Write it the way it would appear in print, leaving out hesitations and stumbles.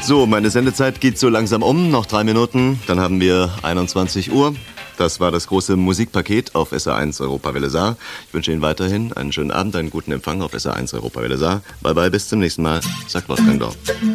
So, meine Sendezeit geht so langsam um. Noch 3 Minuten, dann haben wir 21 Uhr. Das war das große Musikpaket auf SR1 Europawelle Saar. Ich wünsche Ihnen weiterhin einen schönen Abend, einen guten Empfang auf SR1 Europawelle Saar. Bye bye, bis zum nächsten Mal, sagt Wolfgang Dorf.